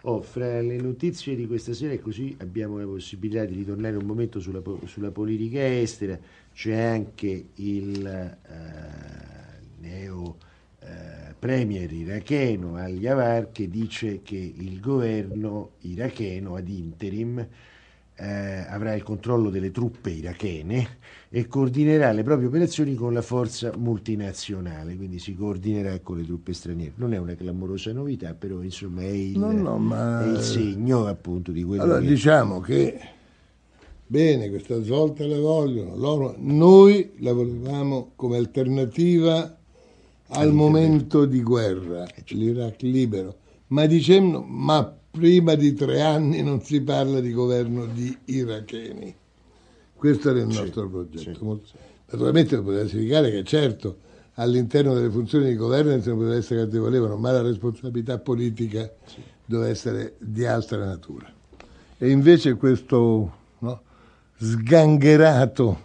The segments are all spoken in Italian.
Fra le notizie di questa sera, e così abbiamo la possibilità di ritornare un momento sulla politica estera, c'è anche il neo premier iracheno Al-Yawar che dice che il governo iracheno ad interim avrà il controllo delle truppe irachene e coordinerà le proprie operazioni con la forza multinazionale, quindi si coordinerà con le truppe straniere. Non è una clamorosa novità, però insomma è il segno appunto di quello allora, che... Diciamo che bene, questa svolta la vogliono, noi la volevamo come alternativa al momento di guerra, l'Iraq libero, ma prima di 3 anni non si parla di governo di iracheni. Questo era il nostro progetto. Naturalmente poteva significare che certo all'interno delle funzioni di governo se ne poteva essere quante volevano, ma la responsabilità politica doveva essere di altra natura. E invece questo sgangherato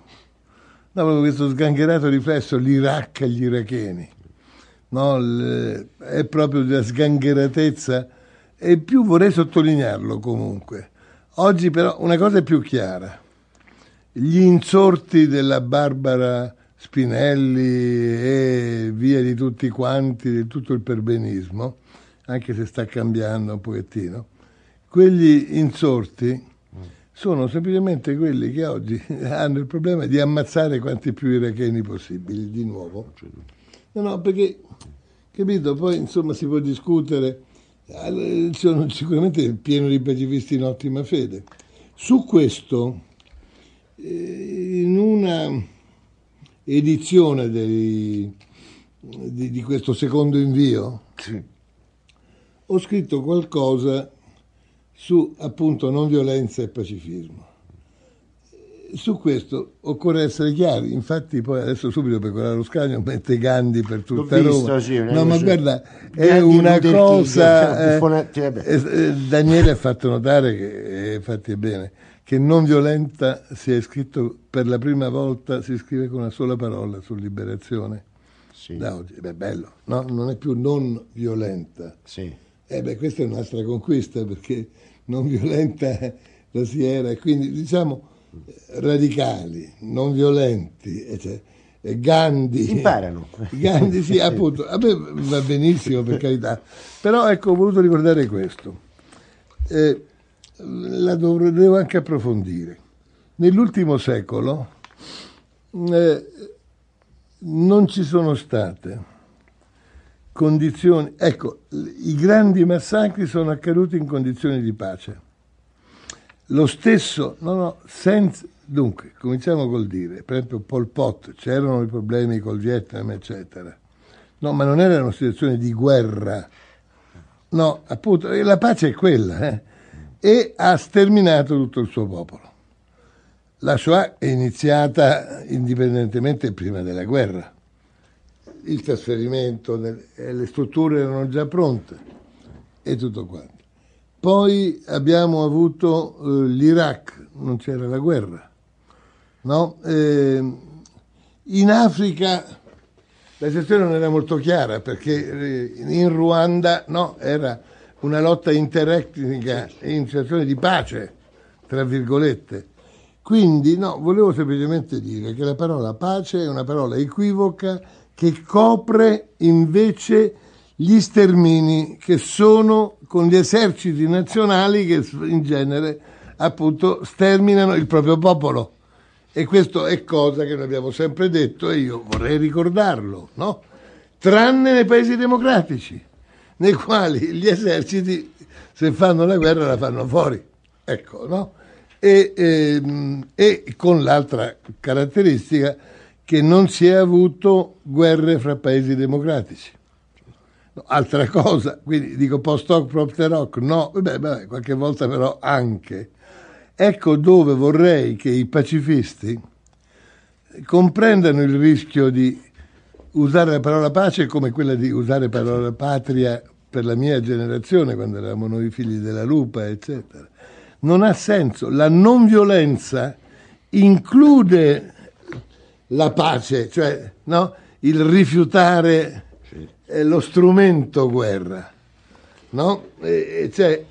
riflesso, l'Iraq agli iracheni, è proprio della sgangheratezza. E più vorrei sottolinearlo comunque. Oggi però una cosa è più chiara. Gli insorti della Barbara Spinelli e via di tutti quanti, di tutto il perbenismo, anche se sta cambiando un pochettino, quegli insorti sono semplicemente quelli che oggi hanno il problema di ammazzare quanti più iracheni possibili, di nuovo. No, perché, capito, poi insomma si può discutere. Sono sicuramente pieno di pacifisti in ottima fede. Su questo, in una edizione di questo secondo invio, ho scritto qualcosa su appunto non violenza e pacifismo. Su questo occorre essere chiari, infatti poi adesso subito per colare lo scagno mette Gandhi per tutta Roma. Sì, no, ma guarda, è una cosa... Daniele ha fatto notare, che infatti è bene, che non violenta si è scritto per la prima volta, si scrive con una sola parola su Liberazione. Sì. Da oggi. Bello, no? Non è più non violenta. Sì. Questa è un'altra conquista, perché non violenta la si era, e quindi diciamo... radicali, non violenti, Gandhi imparano. Gandhi sì, appunto, a me va benissimo, per carità, però ecco, ho voluto ricordare questo, la devo anche approfondire. Nell'ultimo secolo non ci sono state condizioni, ecco, i grandi massacri sono accaduti in condizioni di pace. Lo stesso, dunque, cominciamo col dire, per esempio Pol Pot, c'erano i problemi col Vietnam, eccetera. No, ma non era una situazione di guerra. No, appunto, la pace è quella, e ha sterminato tutto il suo popolo. La Shoah è iniziata indipendentemente prima della guerra. Il trasferimento, le strutture erano già pronte e tutto quanto. Poi abbiamo avuto l'Iraq, non c'era la guerra, no? In Africa la situazione non era molto chiara, perché in Ruanda era una lotta interetnica in situazione di pace, tra virgolette. Quindi volevo semplicemente dire che la parola pace è una parola equivoca che copre invece gli stermini che sono con gli eserciti nazionali che in genere appunto sterminano il proprio popolo, e questo è cosa che noi abbiamo sempre detto e io vorrei ricordarlo, no? Tranne nei paesi democratici, nei quali gli eserciti, se fanno la guerra, la fanno fuori, ecco, no? E con l'altra caratteristica che non si è avuto guerre fra paesi democratici. Altra cosa, quindi dico post hoc propter hoc, no, qualche volta però anche. Ecco dove vorrei che i pacifisti comprendano il rischio di usare la parola pace come quella di usare la parola patria per la mia generazione, quando eravamo noi figli della lupa, eccetera. Non ha senso. La non violenza include la pace, cioè il rifiutare lo strumento guerra, no? Cioè